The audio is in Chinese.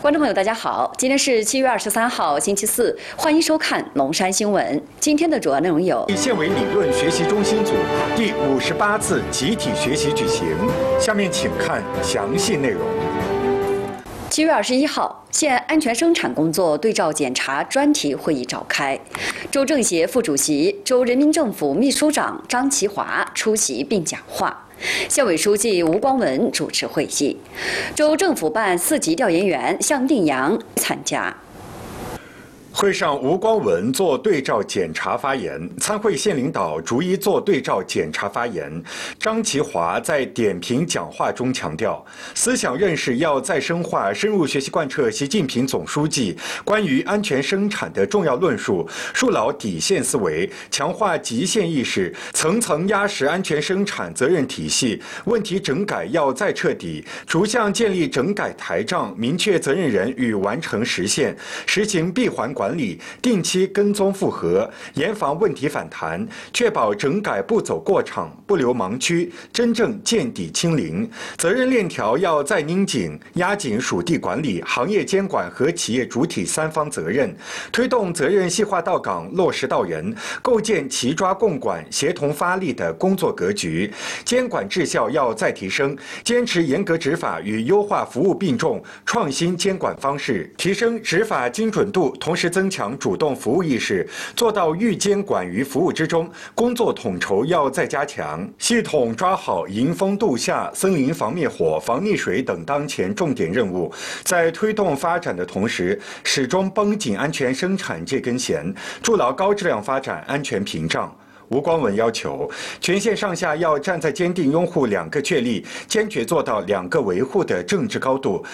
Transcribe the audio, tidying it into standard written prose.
观众朋友，大家好，今天是7月23号，星期四，欢迎收看龙山新闻。今天的主要内容有： 县委理论学习中心组第58次集体学习举行。下面请看详细内容。 7月21号，县安全生产工作对照检查专题会议召开，州政协副主席、州人民政府秘书长张其华出席并讲话。县委书记吴光文主持会议，州政府办4级调研员向定阳参加。 会上，吴光文做对照检查发言，参会县领导逐一做对照检查发言。张其华在点评讲话中强调，思想认识要再深化，深入学习贯彻习近平总书记关于安全生产的重要论述，树牢底线思维，强化极限意识，层层压实安全生产责任体系。问题整改要再彻底，逐项建立整改台账，明确责任人与完成实现，实行闭环管理，定期跟踪复核，严防问题反弹，确保整改不走过场，不留盲区，真正见底清零。责任链条要再拧紧，压紧属地管理、行业监管和企业主体3方责任，推动责任细化到岗、落实到人，构建齐抓共管、协同发力的工作格局。监管质效要再提升，坚持严格执法与优化服务并重，创新监管方式，提升执法精准度，同时增强主动服务意识，做到预监管于服务之中。工作统筹要再加强，系统抓好迎风度夏、森林防灭火、防溺水等当前重点任务，在推动发展的同时，始终绷紧安全生产这根弦，筑牢高质量发展安全屏障。吴光文要求，全县上下要站在坚定拥护2个确立、坚决做到2个维护的政治高度，